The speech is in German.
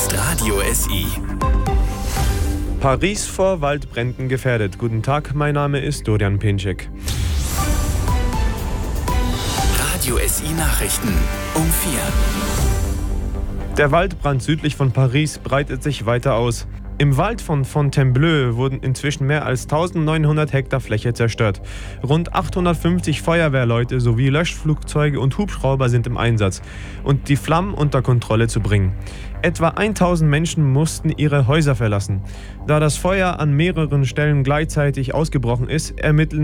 ist Radio SI. Paris vor Waldbränden gefährdet. Guten Tag, mein Name ist Dorian Pinczek. Radio SI Nachrichten um 4. Der Waldbrand südlich von Paris breitet sich weiter aus. Im Wald von Fontainebleau wurden inzwischen mehr als 1900 Hektar Fläche zerstört. Rund 850 Feuerwehrleute sowie Löschflugzeuge und Hubschrauber sind im Einsatz, um die Flammen unter Kontrolle zu bringen. Etwa 1000 Menschen mussten ihre Häuser verlassen. Da das Feuer an mehreren Stellen gleichzeitig ausgebrochen ist, ermitteln